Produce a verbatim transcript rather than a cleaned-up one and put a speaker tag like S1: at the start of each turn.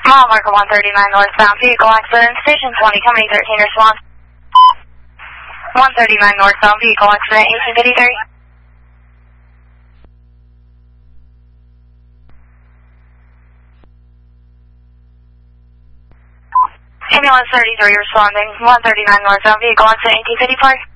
S1: Mile marker one thirty-nine northbound, vehicle accident, station twenty, company thirteen, response. one thirty-nine northbound, vehicle accident, eighteen fifty-three. Ambulance thirty-three responding, one thirty-nine northbound, vehicle accident, eighteen fifty-four.